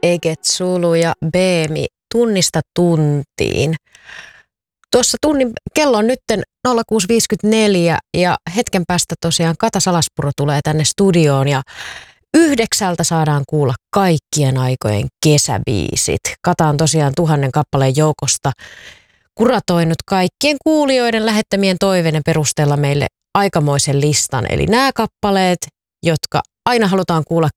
Eget Sulu ja Beemi tunnista tuntiin. Tuossa tunnin kello on nytten 06.54 ja hetken päästä tosiaan Kata Salaspuro tulee tänne studioon ja 9 saadaan kuulla kaikkien aikojen kesäbiisit. Kata on tosiaan 1000 kappaleen joukosta kuratoinut kaikkien kuulijoiden lähettämien toiveiden perusteella meille aikamoisen listan. Eli nämä kappaleet, jotka aina halutaan kuulla